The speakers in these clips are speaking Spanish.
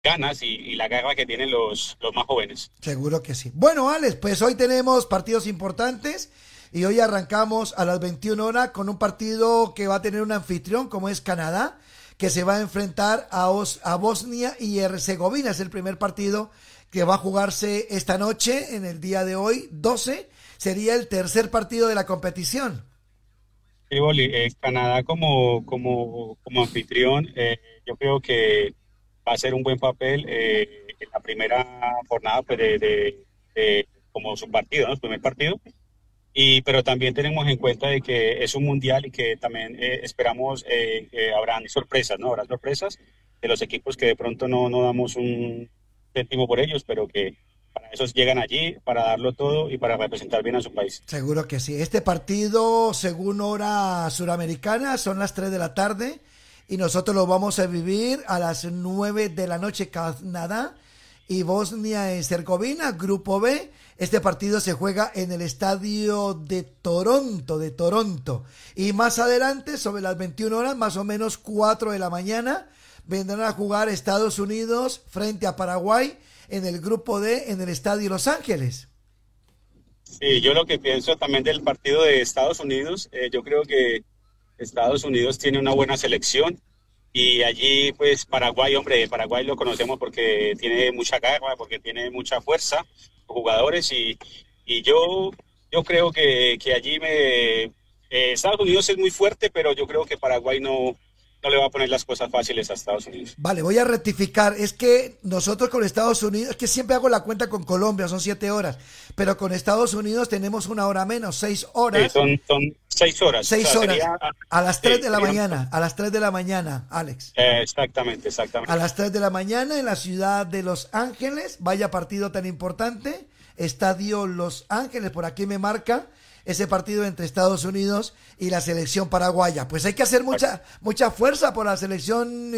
ganas y la garra que tienen los más jóvenes. Seguro que sí. Bueno, Alex, pues hoy tenemos partidos importantes y hoy arrancamos a las 21 horas con un partido que va a tener un anfitrión como es Canadá, que se va a enfrentar a Bosnia y Herzegovina. Es el primer partido que va a jugarse esta noche, en el día de hoy, 12. Sería el tercer partido de la competición. Sí, Boli, Canadá como anfitrión, yo creo que va a ser un buen papel en la primera jornada pues, como su partido, ¿no? Su primer partido. Pero también tenemos en cuenta de que es un mundial y que también esperamos que habrán sorpresas, ¿no? Habrá sorpresas de los equipos que de pronto no damos un céntimo por ellos, pero que para eso llegan allí, para darlo todo y para representar bien a su país. Seguro que sí. Este partido, según hora suramericana, son las 3 de la tarde y nosotros lo vamos a vivir a las 9 de la noche, Canadá y Bosnia y Herzegovina, Grupo B. Este partido se juega en el estadio de Toronto. Y más adelante, sobre las 21 horas, más o menos 4 de la mañana, vendrán a jugar Estados Unidos frente a Paraguay en el Grupo D en el estadio Los Ángeles. Sí, yo lo que pienso también del partido de Estados Unidos, yo creo que Estados Unidos tiene una buena selección y allí pues Paraguay, hombre, Paraguay lo conocemos porque tiene mucha garra, porque tiene mucha fuerza, jugadores y yo creo que allí Estados Unidos es muy fuerte, pero yo creo que Paraguay no le va a poner las cosas fáciles a Estados Unidos. Vale, voy a rectificar. Es que nosotros con Estados Unidos, es que siempre hago la cuenta con Colombia, son 7 horas, pero con Estados Unidos tenemos una hora menos, seis Sí, horas, son 6 horas, o seis sea, horas, sería, a las 3 sí, de la sería, mañana, a las 3 de la mañana, Alex. exactamente, A exactamente. las 3 de la mañana en la ciudad de Los Ángeles, vaya partido tan importante, Estadio Los Ángeles, por aquí me marca ese partido entre Estados Unidos y la selección paraguaya. Pues hay que hacer mucha fuerza por la selección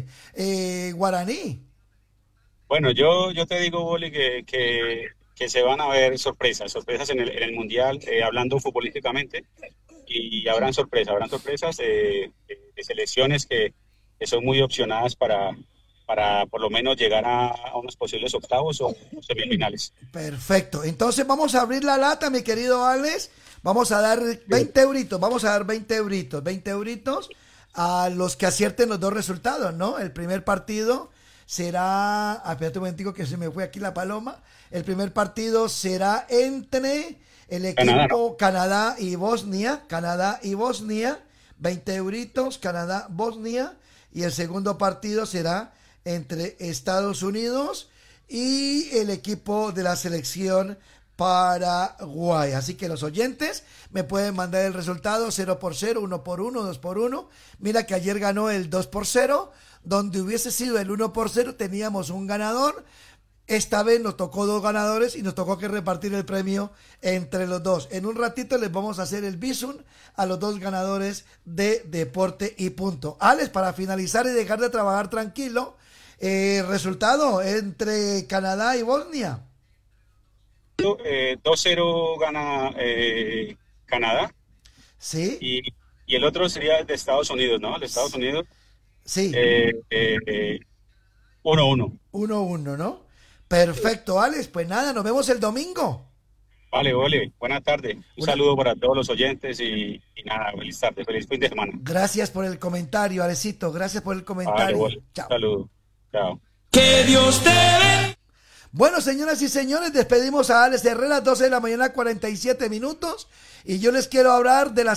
guaraní. Bueno, yo te digo, Boli, que se van a ver sorpresas en el Mundial, hablando futbolísticamente, y habrán sorpresas de selecciones que son muy opcionadas para por lo menos llegar a unos posibles octavos o semifinales. Perfecto. Entonces vamos a abrir la lata, mi querido Alex. Vamos a dar 20 euritos, vamos a dar 20 euritos a los que acierten los dos resultados, ¿no? El primer partido será, espérate un momentico que se me fue aquí la paloma. El primer partido será entre el Canadá, ¿no? equipo Canadá y Bosnia, 20 euritos, Canadá, Bosnia, y el segundo partido será entre Estados Unidos y el equipo de la selección Paraguay. Así que los oyentes me pueden mandar el resultado 0 por 0, 1 por 1, 2 por 1. Mira que ayer ganó el 2 por 0, donde hubiese sido el 1 por 0 teníamos un ganador. Esta vez nos tocó dos ganadores y nos tocó que repartir el premio entre los dos. En un ratito les vamos a hacer el bisum a los dos ganadores de Deporte y Punto. Alex, para finalizar y dejar de trabajar tranquilo, resultado entre Canadá y Bosnia. 2-0 gana Canadá Sí, y, y el otro sería de Estados Unidos, ¿no? El de Estados Unidos, sí, eh, eh, 1-1. 1-1, ¿no? Perfecto, Alex. Pues nada, nos vemos el domingo. Vale, vale, buenas tardes. Un Una... saludo para todos los oyentes y nada, feliz tarde, feliz fin de semana. Gracias por el comentario, Alecito. Gracias por el Vale, comentario. vale, un Chao. saludo. Chao. Que Dios te bendiga. Bueno, señoras y señores, despedimos a Alex Herrera, 12 de la mañana, 47 minutos. Y yo les quiero hablar de la